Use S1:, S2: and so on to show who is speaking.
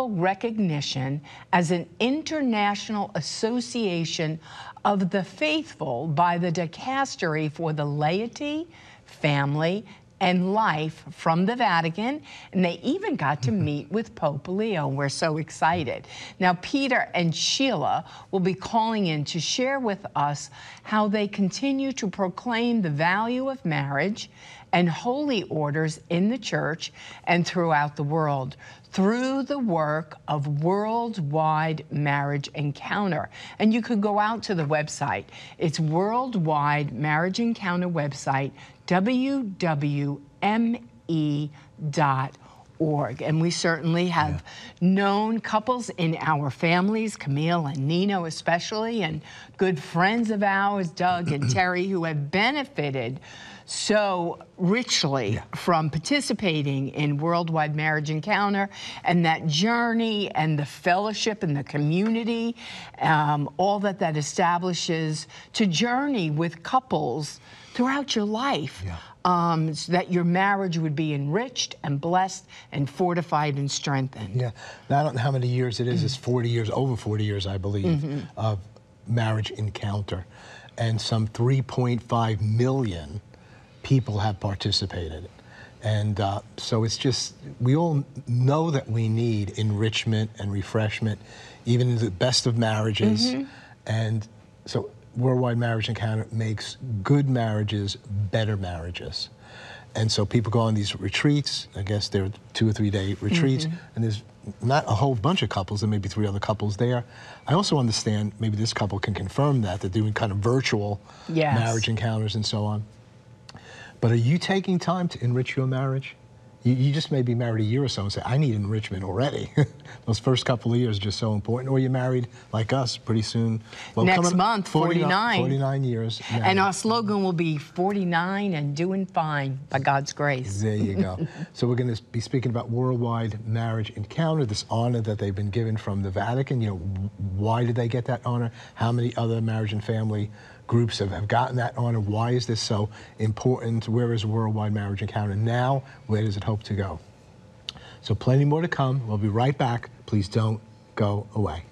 S1: official recognition as an international association of the faithful by the Dicastery for the Laity, Family, and Life from the Vatican, and they even got to meet with Pope Leo. We're so excited. Now, Peter and Sheila will be calling in to share with us how they continue to proclaim the value of marriage and holy orders in the church and throughout the world through the work of Worldwide Marriage Encounter. And you could go out to the website. It's Worldwide Marriage Encounter website, www.me.org. And we certainly have known couples in our families, Camille and Nino especially, and good friends of ours, Doug and Terry, who have benefited so richly from participating in Worldwide Marriage Encounter, and that journey and the fellowship and the community, all that establishes to journey with couples throughout your life, so that your marriage would be enriched and blessed and fortified and strengthened.
S2: Yeah. Now, I don't know how many years it is. It's 40 years, over 40 years, I believe, of Marriage Encounter. And some 3.5 million people have participated. And so it's just, we all know that we need enrichment and refreshment, even in the best of marriages. And so Worldwide Marriage Encounter makes good marriages better marriages. And so people go on these retreats. I guess they're 2 or 3 day retreats, and there's not a whole bunch of couples. There may be 3 other couples there. I also understand, maybe this couple can confirm that they're doing kind of virtual marriage encounters and so on. But are you taking time to enrich your marriage? You just may be married a year or so and say, I need enrichment already. Those first couple of years are just so important. Or you're married, like us, pretty soon. Well,
S1: next month, 49.
S2: 49 years. Married.
S1: And our slogan will be 49 and doing fine by God's grace.
S2: There you go. So we're going to be speaking about Worldwide Marriage Encounter, this honor that they've been given from the Vatican. You know, why did they get that honor? How many other marriage and family groups have gotten that honor? Why is this so important? Where is Worldwide Marriage Encounter now? Where does it hope to go? So plenty more to come. We'll be right back. Please don't go away.